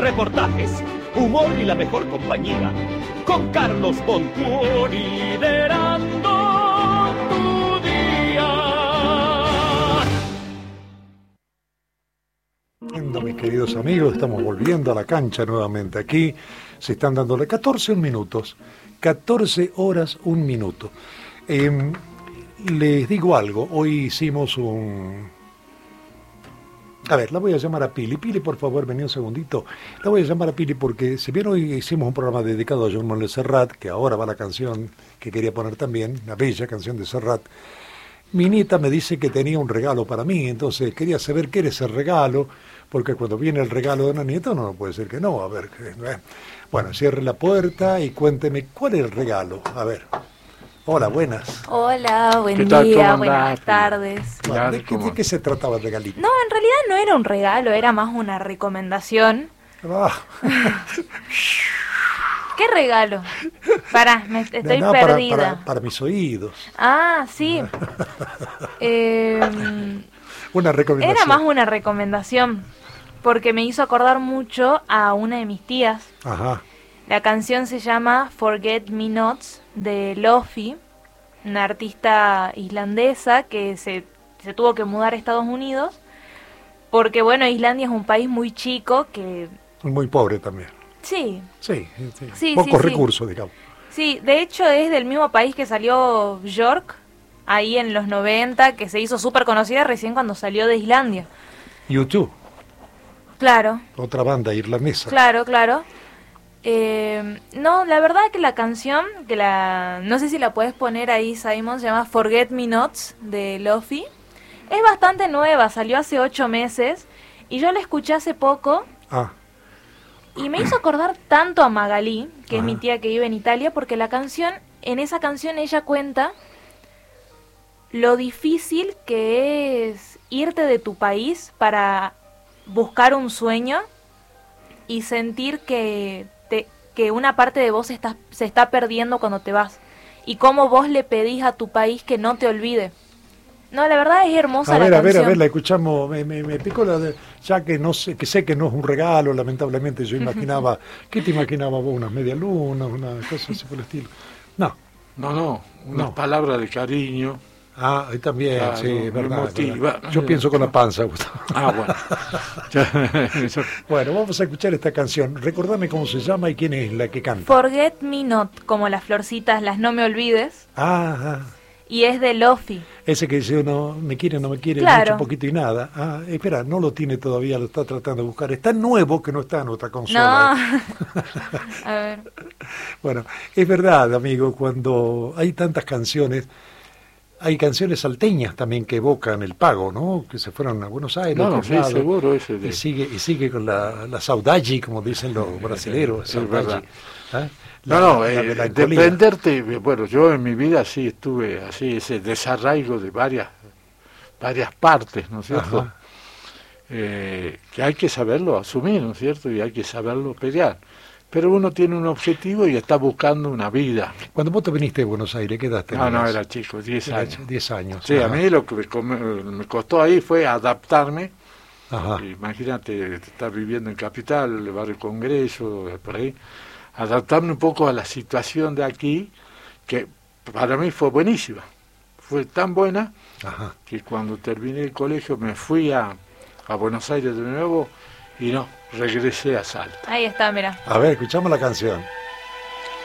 reportajes, humor y la mejor compañía. Con Carlos Montuori liderando tu día. Bueno, mis queridos amigos, estamos volviendo a la cancha nuevamente. Aquí se están dándole 14 minutos. 14 horas, 1 minuto. Les digo algo, hoy hicimos un... A ver, la voy a llamar a Pili. Pili, por favor, vení un segundito. La voy a llamar a Pili porque, si bien hoy hicimos un programa dedicado a Joan Manuel Serrat, que ahora va la canción que quería poner también, la bella canción de Serrat, mi nieta me dice que tenía un regalo para mí, entonces quería saber qué era ese regalo, porque cuando viene el regalo de una nieta uno no puede decir que no. A ver, bueno, cierre la puerta y cuénteme cuál es el regalo. A ver. Hola, buenas. Hola, buen tal, día, cómo buenas andás? tardes. Bueno, ¿de qué se trataba el regalito? No, en realidad no era un regalo, era más una recomendación. Ah. ¿Qué regalo? Pará, estoy No, perdida. para mis oídos. Ah, sí. Una recomendación. Era más una recomendación, porque me hizo acordar mucho a una de mis tías. Ajá. La canción se llama Forget Me Nots, de Lofi, una artista islandesa que se tuvo que mudar a Estados Unidos, porque bueno, Islandia es un país muy chico que... Muy pobre también. Sí. Sí. Sí, Pocos sí. recursos, digamos. Sí, de hecho es del mismo país que salió Björk, ahí en los 90, que se hizo súper conocida recién cuando salió de Islandia. U2, Claro, otra banda irlandesa. claro. No, la verdad que la canción, no sé si la puedes poner ahí, Simon, se llama Forget Me Nots, de Lofi. Es bastante nueva, salió hace 8 meses, y yo la escuché hace poco, Ah, y me hizo acordar tanto a Magalí, que es Ajá. mi tía que vive en Italia, porque en esa canción ella cuenta lo difícil que es irte de tu país para buscar un sueño y sentir que una parte de vos se está perdiendo cuando te vas, y cómo vos le pedís a tu país que no te olvide. No, la verdad es hermosa la canción. a ver, la escuchamos, me picó ya que no sé, que sé que no es un regalo, lamentablemente yo imaginaba, ¿qué te imaginabas vos? Unas medialunas, una cosa así por el estilo. No. Unas palabras de cariño. Ah, ahí también, Claro, sí, es verdad, emotiva. verdad. Yo pienso con la panza, Gustavo. Bueno. Bueno, vamos a escuchar esta canción. Recordame cómo se llama y quién es la que canta. Forget Me Not, como las florcitas, las no me olvides, y es de Lofi. Ese que dice uno, me quiere, no me quiere, Claro. mucho, poquito y nada. Espera, no lo tiene todavía, lo está tratando de buscar. Es tan nuevo que no está en otra consola. No. A ver. Bueno, es verdad, amigo, cuando hay tantas canciones, hay canciones salteñas también que evocan el pago, ¿no? Que se fueron a Buenos Aires. No, otros sí, lados, seguro, ese de... y sigue con la saudade, como dicen los brasileños. Es saudade. verdad. ¿Ah? No, la melancolía. desprenderte, bueno, yo en mi vida sí estuve así, ese desarraigo de varias partes, ¿no es cierto? Ajá. Que hay que saberlo asumir, ¿no es cierto? Y hay que saberlo pelear. Pero uno tiene un objetivo y está buscando una vida. Cuando vos te viniste de Buenos Aires, ¿qué edad tenías? No, era chico, 10 años. 10 años. Sí, Ajá. a mí lo que me costó ahí fue adaptarme. Ajá. Imagínate estar viviendo en Capital, el barrio Congreso, por ahí. Adaptarme un poco a la situación de aquí, que para mí fue buenísima. Fue tan buena Ajá. que cuando terminé el colegio me fui a Buenos Aires de nuevo y no, regresé a Salta. Ahí está, mira. A ver, escuchamos la canción.